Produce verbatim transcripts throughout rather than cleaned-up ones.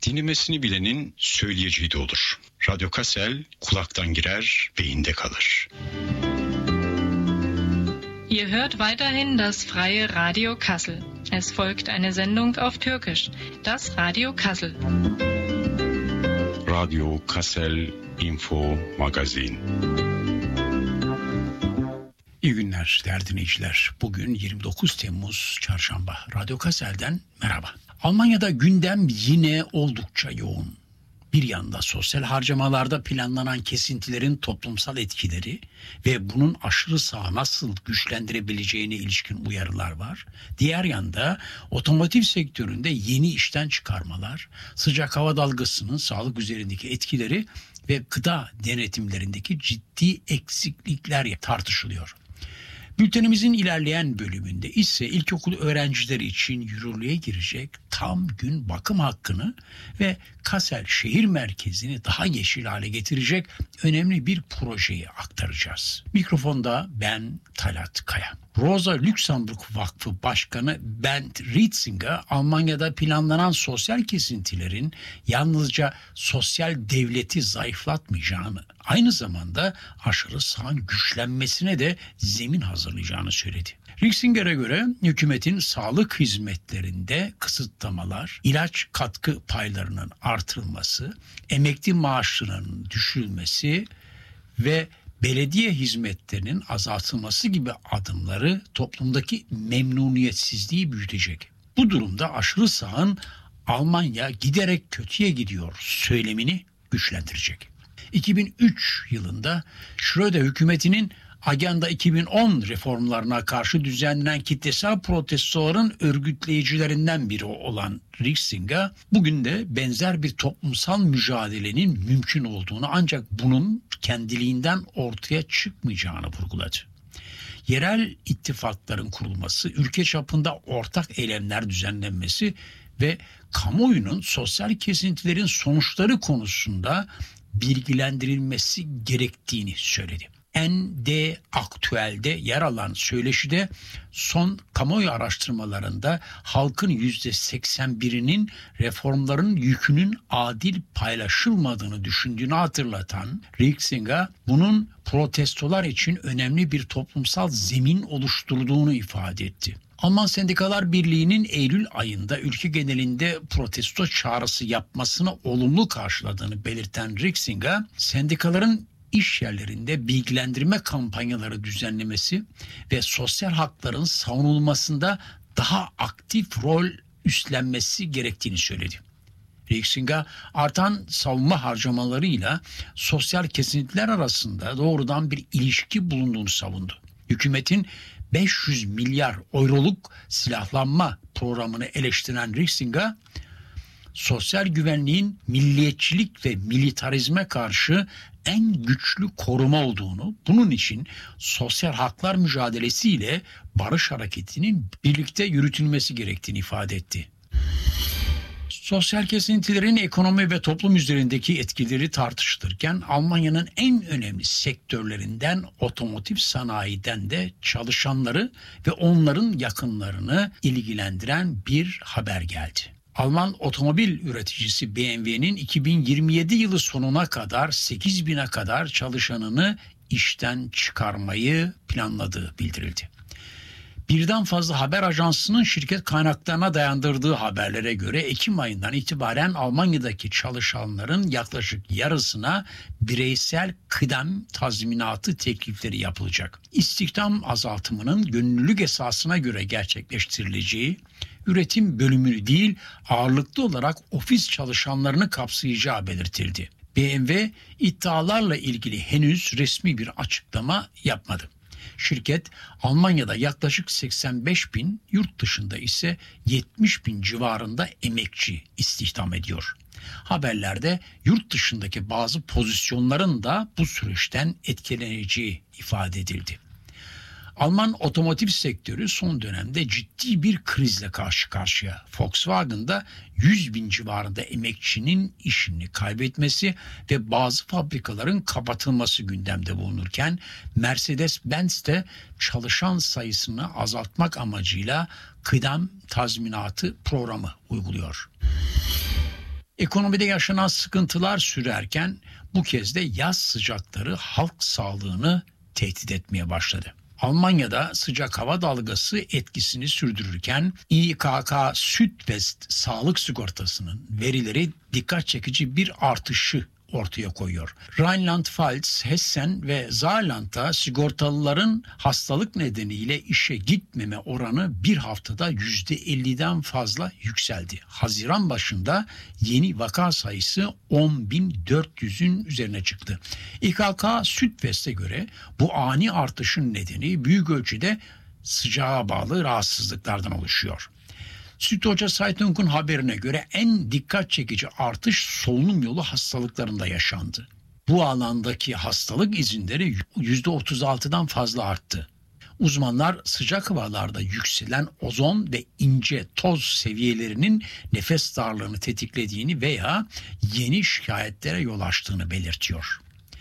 Dinlemesini bilenin söyleyeceği de olur. Radyo Kassel kulaktan girer, beyinde kalır. Ihr hört weiterhin das freie Radio Kassel. Es folgt eine Sendung auf Türkisch, das Radio Kassel. Radio Kassel Info Magazin. İyi günler değerli dinleyiciler. Bugün yirmi dokuz Temmuz Çarşamba. Radyo Kassel'den merhaba. Almanya'da gündem yine oldukça yoğun. Bir yanda sosyal harcamalarda planlanan kesintilerin toplumsal etkileri ve bunun aşırı sağı nasıl güçlendirebileceğine ilişkin uyarılar var. Diğer yanda otomotiv sektöründe yeni işten çıkarmalar, sıcak hava dalgasının sağlık üzerindeki etkileri ve gıda denetimlerindeki ciddi eksiklikler tartışılıyor. Bültenimizin ilerleyen bölümünde ise ilkokul öğrencileri için yürürlüğe girecek tam gün bakım hakkını ve Kassel şehir merkezini daha yeşil hale getirecek önemli bir projeyi aktaracağız. Mikrofonda ben Talat Kaya. Rosa Luxemburg Vakfı Başkanı Bernd Rietzinger, Almanya'da planlanan sosyal kesintilerin yalnızca sosyal devleti zayıflatmayacağını, aynı zamanda aşırı sağın güçlenmesine de zemin hazırlayacağını söyledi. Rietzinger'e göre hükümetin sağlık hizmetlerinde kısıtlamalar, ilaç katkı paylarının artırılması, emekli maaşlarının düşürülmesi ve belediye hizmetlerinin azaltılması gibi adımları toplumdaki memnuniyetsizliği büyütecek. Bu durumda aşırı sağın Almanya giderek kötüye gidiyor söylemini güçlendirecek. iki bin üç yılında Schröder hükümetinin Agenda iki bin on reformlarına karşı düzenlenen kitlesel protestoların örgütleyicilerinden biri olan Rietzinger, bugün de benzer bir toplumsal mücadelenin mümkün olduğunu, ancak bunun kendiliğinden ortaya çıkmayacağını vurguladı. Yerel ittifakların kurulması, ülke çapında ortak eylemler düzenlenmesi ve kamuoyunun sosyal kesintilerin sonuçları konusunda bilgilendirilmesi gerektiğini söyledi. N D Aktüel'de yer alan söyleşide son kamuoyu araştırmalarında halkın yüzde seksen birinin reformların yükünün adil paylaşılmadığını düşündüğünü hatırlatan Rietzinger, bunun protestolar için önemli bir toplumsal zemin oluşturduğunu ifade etti. Alman Sendikalar Birliği'nin Eylül ayında ülke genelinde protesto çağrısı yapmasını olumlu karşıladığını belirten Rietzinger, sendikaların iş yerlerinde bilgilendirme kampanyaları düzenlemesi ve sosyal hakların savunulmasında daha aktif rol üstlenmesi gerektiğini söyledi. Rietzinger, artan savunma harcamalarıyla sosyal kesintiler arasında doğrudan bir ilişki bulunduğunu savundu. Hükümetin beş yüz milyar euroluk silahlanma programını eleştiren Rietzinger, sosyal güvenliğin milliyetçilik ve militarizme karşı en güçlü koruma olduğunu, bunun için sosyal haklar mücadelesiyle barış hareketinin birlikte yürütülmesi gerektiğini ifade etti. Sosyal kesintilerin ekonomi ve toplum üzerindeki etkileri tartışılırken Almanya'nın en önemli sektörlerinden otomotiv sanayiden de çalışanları ve onların yakınlarını ilgilendiren bir haber geldi. Alman otomobil üreticisi B M W'nin iki bin yirmi yedi yılı sonuna kadar sekiz bine kadar çalışanını işten çıkarmayı planladığı bildirildi. Birden fazla haber ajansının şirket kaynaklarına dayandırdığı haberlere göre Ekim ayından itibaren Almanya'daki çalışanların yaklaşık yarısına bireysel kıdem tazminatı teklifleri yapılacak. İstihdam azaltımının gönüllülük esasına göre gerçekleştirileceği, üretim bölümünü değil ağırlıklı olarak ofis çalışanlarını kapsayacağı belirtildi. B M W iddialarla ilgili henüz resmi bir açıklama yapmadı. Şirket Almanya'da yaklaşık seksen beş bin, yurt dışında ise yetmiş bin civarında emekçi istihdam ediyor. Haberlerde yurt dışındaki bazı pozisyonların da bu süreçten etkileneceği ifade edildi. Alman otomotiv sektörü son dönemde ciddi bir krizle karşı karşıya. Volkswagen'da yüz bin civarında emekçinin işini kaybetmesi ve bazı fabrikaların kapatılması gündemde bulunurken Mercedes-Benz de çalışan sayısını azaltmak amacıyla kıdem tazminatı programı uyguluyor. Ekonomide yaşanan sıkıntılar sürerken bu kez de yaz sıcakları halk sağlığını tehdit etmeye başladı. Almanya'da sıcak hava dalgası etkisini sürdürürken İ K K Südwest sağlık sigortasının verileri dikkat çekici bir artışı ortaya koyuyor. Rheinland-Pfalz, Hessen ve Saarland'da sigortalıların hastalık nedeniyle işe gitmeme oranı bir haftada yüzde elliden fazla yükseldi. Haziran başında yeni vaka sayısı on bin dört yüzün üzerine çıktı. İ K K Südwest'e göre bu ani artışın nedeni büyük ölçüde sıcağa bağlı rahatsızlıklardan oluşuyor. Süddeutsche Zeitung'un haberine göre en dikkat çekici artış solunum yolu hastalıklarında yaşandı. Bu alandaki hastalık izinleri yüzde otuz altıdan fazla arttı. Uzmanlar sıcak havalarda yükselen ozon ve ince toz seviyelerinin nefes darlığını tetiklediğini veya yeni şikayetlere yol açtığını belirtiyor.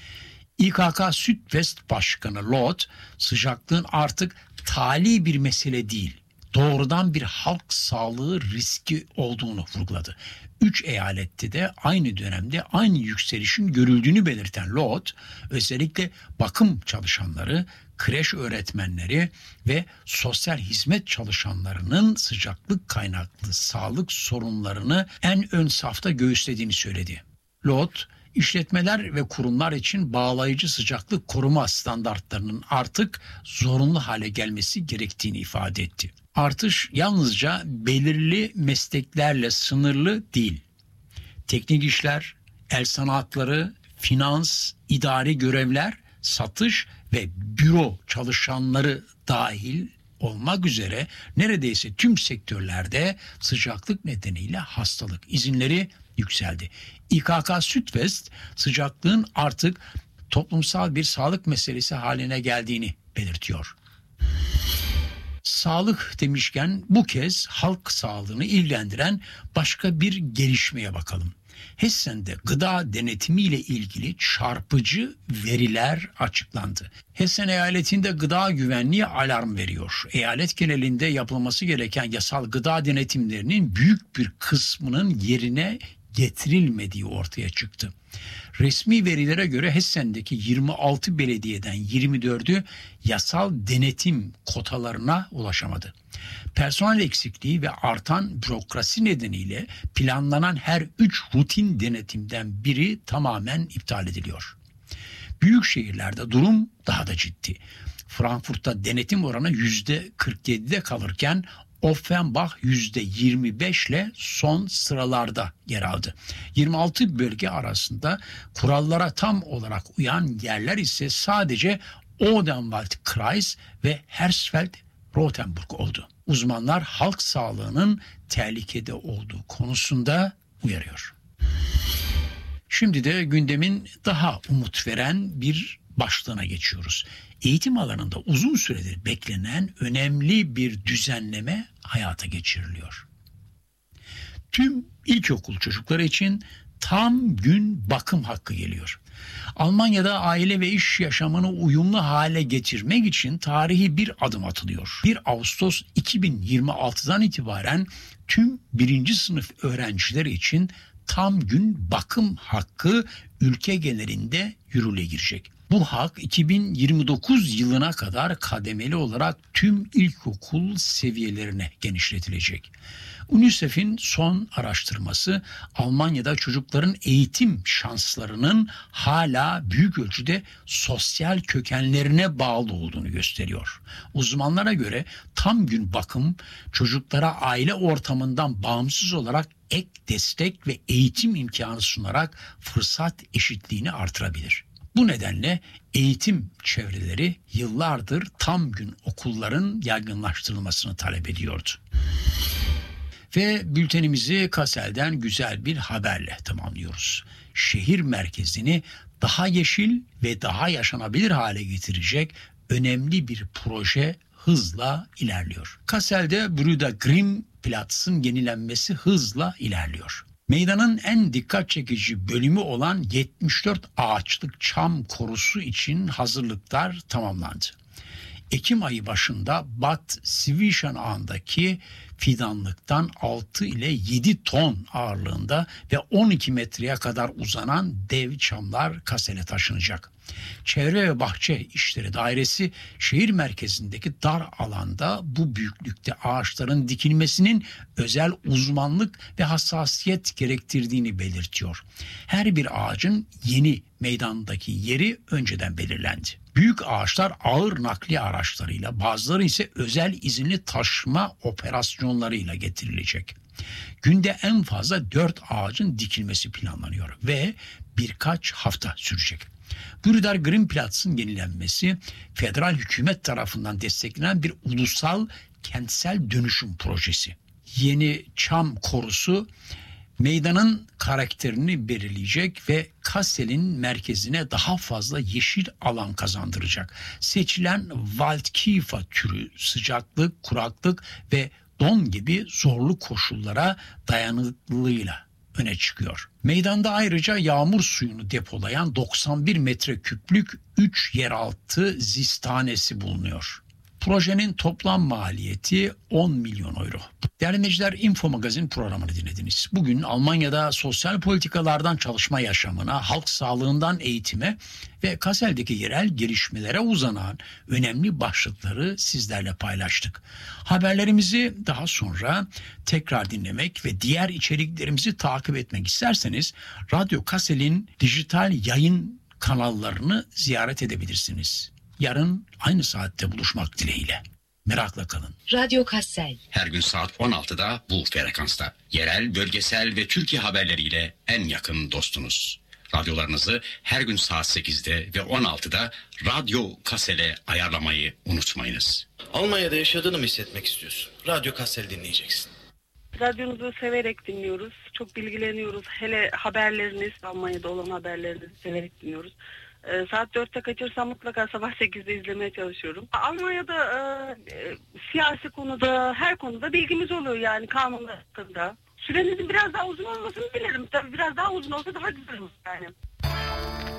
İ K K Südwest Başkanı Loth, sıcaklığın artık tali bir mesele değil, doğrudan bir halk sağlığı riski olduğunu vurguladı. Üç eyalette de aynı dönemde aynı yükselişin görüldüğünü belirten Loth, özellikle bakım çalışanları, kreş öğretmenleri ve sosyal hizmet çalışanlarının sıcaklık kaynaklı sağlık sorunlarını en ön safta göğüslediğini söyledi. Loth, İşletmeler ve kurumlar için bağlayıcı sıcaklık koruma standartlarının artık zorunlu hale gelmesi gerektiğini ifade etti. Artış yalnızca belirli mesleklerle sınırlı değil. Teknik işler, el sanatları, finans, idari görevler, satış ve büro çalışanları dahil olmak üzere neredeyse tüm sektörlerde sıcaklık nedeniyle hastalık izinleri yükseldi. İ K K Südwest sıcaklığın artık toplumsal bir sağlık meselesi haline geldiğini belirtiyor. Sağlık demişken bu kez halk sağlığını ilgilendiren başka bir gelişmeye bakalım. Hessen'de gıda denetimi ile ilgili çarpıcı veriler açıklandı. Hessen eyaletinde gıda güvenliği alarm veriyor. Eyalet genelinde yapılması gereken yasal gıda denetimlerinin büyük bir kısmının yerine getirilmediği ortaya çıktı. Resmi verilere göre Hessen'deki yirmi altı belediyeden yirmi dördü yasal denetim kotalarına ulaşamadı. Personel eksikliği ve artan bürokrasi nedeniyle planlanan her üç rutin denetimden biri tamamen iptal ediliyor. Büyük şehirlerde durum daha da ciddi. Frankfurt'ta denetim oranı yüzde kırk yedide kalırken Offenbach yüzde yirmi beş ile son sıralarda yer aldı. yirmi altı bölge arasında kurallara tam olarak uyan yerler ise sadece Odenwald-Kreis ve Hersfeld-Rotenburg oldu. Uzmanlar halk sağlığının tehlikede olduğu konusunda uyarıyor. Şimdi de gündemin daha umut veren bir başlığına geçiyoruz. Eğitim alanında uzun süredir beklenen önemli bir düzenleme hayata geçiriliyor. Tüm ilkokul çocukları için tam gün bakım hakkı geliyor. Almanya'da aile ve iş yaşamını uyumlu hale getirmek için tarihi bir adım atılıyor. bir Ağustos iki bin yirmi altıdan itibaren tüm birinci sınıf öğrencileri için tam gün bakım hakkı ülke genelinde yürürlüğe girecek. Bu hak iki bin yirmi dokuz yılına kadar kademeli olarak tüm ilkokul seviyelerine genişletilecek. UNICEF'in son araştırması Almanya'da çocukların eğitim şanslarının hala büyük ölçüde sosyal kökenlerine bağlı olduğunu gösteriyor. Uzmanlara göre tam gün bakım çocuklara aile ortamından bağımsız olarak ek destek ve eğitim imkanı sunarak fırsat eşitliğini artırabilir. Bu nedenle eğitim çevreleri yıllardır tam gün okulların yaygınlaştırılmasını talep ediyordu. Ve bültenimizi Kassel'den güzel bir haberle tamamlıyoruz. Şehir merkezini daha yeşil ve daha yaşanabilir hale getirecek önemli bir proje hızla ilerliyor. Kassel'de Brüder Grimm Platz'ın yenilenmesi hızla ilerliyor. Meydanın en dikkat çekici bölümü olan yetmiş dört ağaçlık çam korusu için hazırlıklar tamamlandı. Ekim ayı başında Bad Zwischenahndaki fidanlıktan altı ile yedi ton ağırlığında ve on iki metreye kadar uzanan dev çamlar Kassel'e taşınacak. Çevre ve Bahçe İşleri Dairesi şehir merkezindeki dar alanda bu büyüklükte ağaçların dikilmesinin özel uzmanlık ve hassasiyet gerektirdiğini belirtiyor. Her bir ağacın yeni meydandaki yeri önceden belirlendi. Büyük ağaçlar ağır nakliye araçlarıyla, bazıları ise özel izinli taşıma operasyonlarıyla getirilecek. Günde en fazla dört ağacın dikilmesi planlanıyor ve birkaç hafta sürecek. Brüder Greenplatz'ın yenilenmesi federal hükümet tarafından desteklenen bir ulusal kentsel dönüşüm projesi. Yeni çam korusu meydanın karakterini belirleyecek ve Kassel'in merkezine daha fazla yeşil alan kazandıracak. Seçilen Waldkiefer türü sıcaklık, kuraklık ve don gibi zorlu koşullara dayanıklılığıyla öne çıkıyor. Meydanda ayrıca yağmur suyunu depolayan doksan bir metreküplük üç yeraltı zistanesi bulunuyor. Projenin toplam maliyeti on milyon euro. Değerli dinleyiciler, Info Magazin programını dinlediniz. Bugün Almanya'da sosyal politikalardan çalışma yaşamına, halk sağlığından eğitime ve Kassel'deki yerel gelişmelere uzanan önemli başlıkları sizlerle paylaştık. Haberlerimizi daha sonra tekrar dinlemek ve diğer içeriklerimizi takip etmek isterseniz Radyo Kassel'in dijital yayın kanallarını ziyaret edebilirsiniz. Yarın aynı saatte buluşmak dileğiyle. Merakla kalın. Radyo Kassel. Her gün saat on altıda bu frekansta. Yerel, bölgesel ve Türkiye haberleriyle en yakın dostunuz. Radyolarınızı her gün saat sekizde ve on altıda Radyo Kassel'e ayarlamayı unutmayınız. Almanya'da yaşadığını mı hissetmek istiyorsun? Radyo Kassel dinleyeceksin. Radyonuzu severek dinliyoruz. Çok bilgileniyoruz. Hele haberleriniz, Almanya'da olan haberlerinizi severek dinliyoruz. E, saat dörtte kaçırsam mutlaka sabah sekizde izlemeye çalışıyorum. Almanya'da e, e, siyasi konuda, her konuda bilgimiz oluyor yani kanunlar hakkında. Sürenizin biraz daha uzun olmasını dilerim. Tabii biraz daha uzun olsa daha güzel olur yani.